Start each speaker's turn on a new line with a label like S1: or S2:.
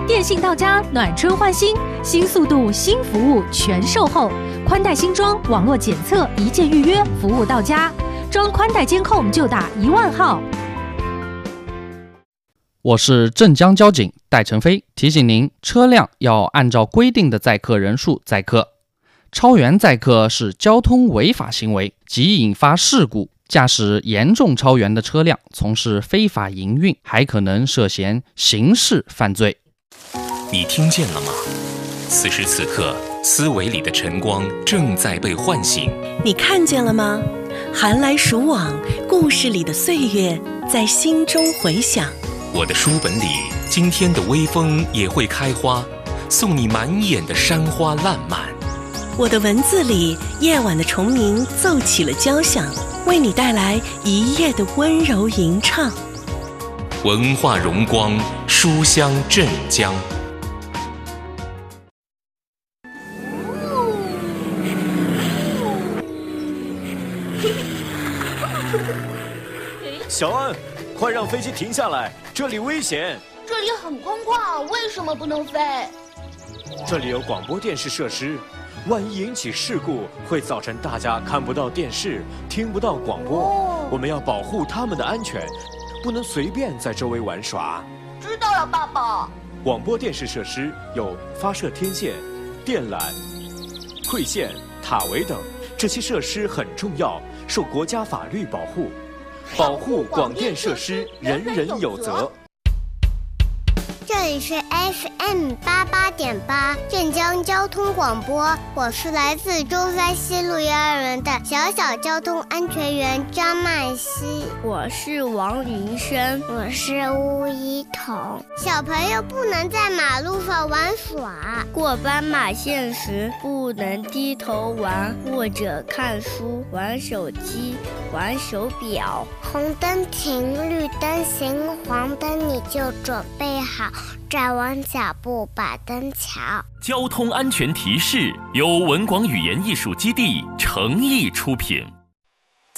S1: 电信到家，暖春换新，新速度、新服务全售后，宽带新装，网络检测，一键预约，服务到家。装宽带监控就打10000号。
S2: 我是镇江交警戴成飞，提醒您，车辆要按照规定的载客人数载客，超员载客是交通违法行为，即引发事故。驾驶严重超员的车辆从事非法营运，还可能涉嫌刑事犯罪。
S3: 你听见了吗？此时此刻，思维里的晨光正在被唤醒。
S4: 你看见了吗？寒来暑往，故事里的岁月在心中回响。
S3: 我的书本里，今天的微风也会开花，送你满眼的山花烂漫。
S4: 我的文字里，夜晚的虫鸣奏起了交响，为你带来一夜的温柔吟唱。
S3: 文化荣光，书香镇江。
S5: 小安，快让飞机停下来，这里危险。
S6: 这里很空旷，为什么不能飞？
S5: 这里有广播电视设施，万一引起事故，会造成大家看不到电视，听不到广播。我们要保护他们的安全，不能随便在周围玩耍。
S6: 知道了，爸爸。
S5: 广播电视设施有发射天线、电缆、馈线、塔围等，这些设施很重要，受国家法律保护。保护广电设施，人人有责。
S7: 这里是 FM88.8镇江交通广播，我是来自中山西路幼儿园的小交通安全员张曼希。
S8: 我是王云生。
S7: 我是吴一彤。小朋友不能在马路上玩耍，
S8: 过斑马线时不能低头玩或者看书、玩手机、玩手表。
S7: 红灯停，绿灯行，黄灯你就准备好，站稳脚步把灯瞧。
S9: 交通安全提示由文广语言艺术基地诚意出品。